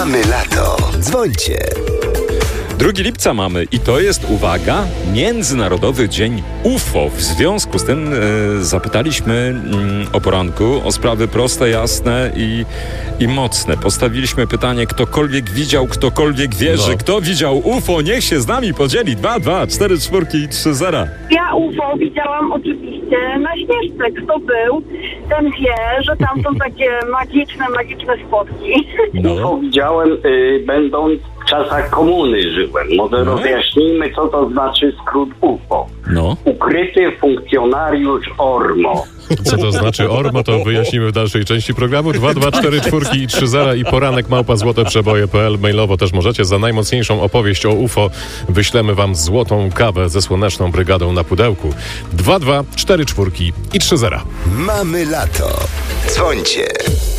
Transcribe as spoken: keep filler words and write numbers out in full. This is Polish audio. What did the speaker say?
Mamy lato. Dzwońcie. drugiego lipca mamy i to jest, uwaga, Międzynarodowy Dzień U F O. W związku z tym e, zapytaliśmy mm, o poranku o sprawy proste, jasne i, i mocne. Postawiliśmy pytanie, ktokolwiek widział, ktokolwiek wierzy. No. Kto widział U F O, niech się z nami podzieli. dwa, dwa, cztery, czwórki i trzy zera. Ja U F O widziałam oczywiście na Śnieżce. Kto był, ten wie, że tam są takie magiczne, magiczne spotki. No. Widziałem, y, będąc w czasach komuny żyłem. Może No. rozjaśnijmy, co to znaczy skrót U F O. No. Ukryty funkcjonariusz O R M O. Co to znaczy O R M O, to wyjaśnimy w dalszej części programu. dwa, dwa, cztery, czwórki i trzy zera i poranek małpa złote przeboje kropka p l. Mailowo też możecie. Za najmocniejszą opowieść o U F O wyślemy wam złotą kawę ze Słoneczną Brygadą na pudełku. dwa, dwa, cztery, czwórki i trzy zera. Mamy lato. Dzwońcie.